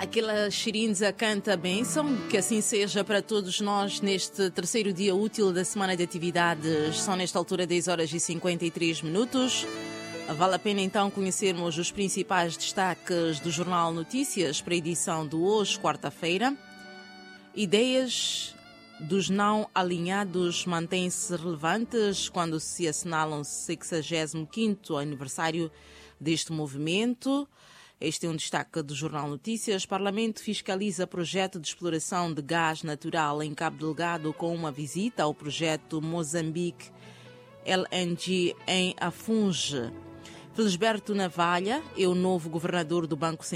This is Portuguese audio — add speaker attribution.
Speaker 1: Aquela Shirinza canta a bênção, que assim seja para todos nós neste terceiro dia útil da semana de atividades. São nesta altura 10 horas e 53 minutos. Vale a pena então conhecermos os principais destaques do Jornal Notícias para a edição de hoje, quarta-feira. Ideias dos não alinhados mantêm-se relevantes quando se assinala o 65º aniversário deste movimento. Este é um destaque do Jornal Notícias. Parlamento fiscaliza projeto de exploração de gás natural em Cabo Delgado com uma visita ao projeto Moçambique LNG em Afunge. Felisberto Navalha é o novo governador do Banco Central